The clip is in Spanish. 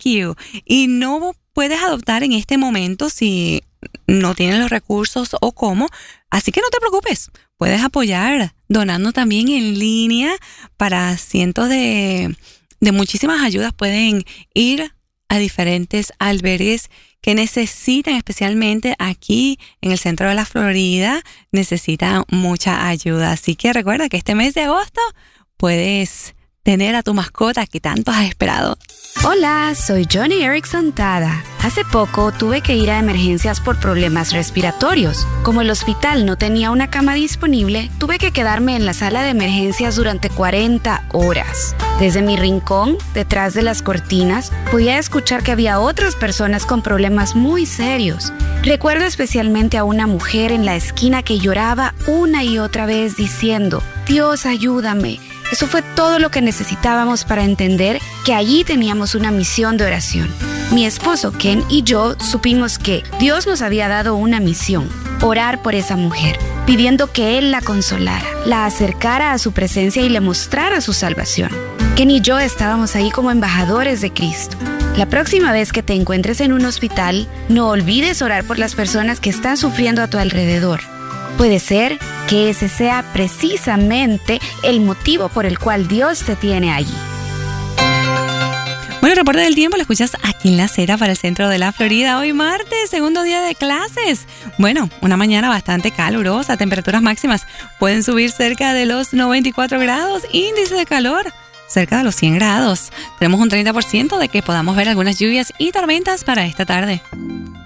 Rescue. Y no puedes adoptar en este momento si no tienes los recursos o cómo. Así que no te preocupes. Puedes apoyar donando también en línea para cientos de muchísimas ayudas. Pueden ir a diferentes albergues que necesitan, especialmente aquí en el centro de la Florida, necesitan mucha ayuda. Así que recuerda que este mes de agosto puedes tener a tu mascota que tanto has esperado. Hola, soy Johnny Erickson Tada. Hace poco tuve que ir a emergencias por problemas respiratorios. Como el hospital no tenía una cama disponible, tuve que quedarme en la sala de emergencias durante 40 horas. Desde mi rincón, detrás de las cortinas, podía escuchar que había otras personas con problemas muy serios. Recuerdo especialmente a una mujer en la esquina que lloraba una y otra vez diciendo: Dios, ayúdame. Eso fue todo lo que necesitábamos para entender que allí teníamos una misión de oración. Mi esposo Ken y yo supimos que Dios nos había dado una misión: orar por esa mujer, pidiendo que Él la consolara, la acercara a su presencia y le mostrara su salvación. Ken y yo estábamos ahí como embajadores de Cristo. La próxima vez que te encuentres en un hospital, no olvides orar por las personas que están sufriendo a tu alrededor. Puede ser que ese sea precisamente el motivo por el cual Dios te tiene allí. Bueno, el reporte del tiempo lo escuchas aquí en La Acera para el centro de la Florida. Hoy martes, segundo día de clases. Bueno, una mañana bastante calurosa. Temperaturas máximas pueden subir cerca de los 94 grados. Índice de calor cerca de los 100 grados. Tenemos un 30% de que podamos ver algunas lluvias y tormentas para esta tarde.